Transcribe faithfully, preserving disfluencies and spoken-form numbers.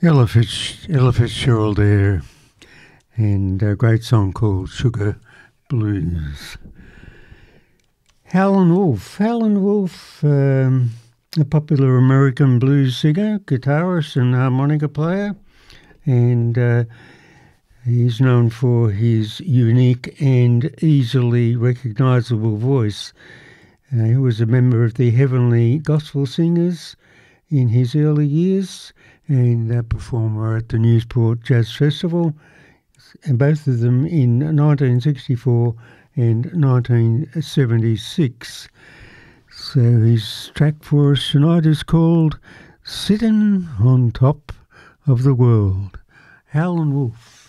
Ella, Fitz, Ella Fitzgerald there, and a great song called Sugar Blues. Howlin' Wolf. Howlin' Wolf, um, a popular American blues singer, guitarist and harmonica player, and uh, he's known for his unique and easily recognisable voice. Uh, he was a member of the Heavenly Gospel Singers in his early years, and a performer at the Newsport Jazz Festival, and both of them in nineteen sixty-four and nineteen seventy-six. So his track for us tonight is called Sittin' on Top of the World. Howlin' Wolf.